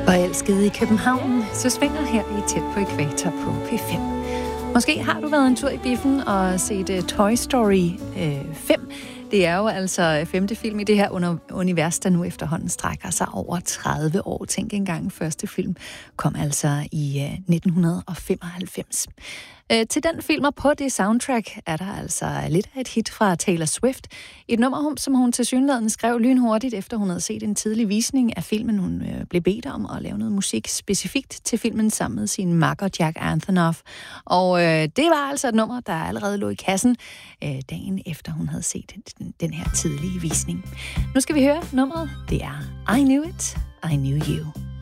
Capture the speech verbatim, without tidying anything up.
Forelsket i København, så svinger her i Tæt på Ækvator på P fem. Måske har du været en tur i biffen og set uh, Toy Story uh, fem. Det er jo altså femte film i det her under univers, der nu efterhånden strækker sig over tredive år. Tænk engang, første film kom altså i uh, nitten femoghalvfems. Uh, til den film og på det soundtrack er der altså lidt af et hit fra Taylor Swift. Et nummer, som hun tilsyneladende skrev lynhurtigt, efter hun havde set en tidlig visning af filmen. Hun uh, blev bedt om at lave noget musik specifikt til filmen sammen med sin makker Jack Antonoff. Og uh, det var altså et nummer, der allerede lå i kassen uh, dagen efter hun havde set den, den her tidlige visning. Nu skal vi høre nummeret. Det er I Knew It, I Knew You.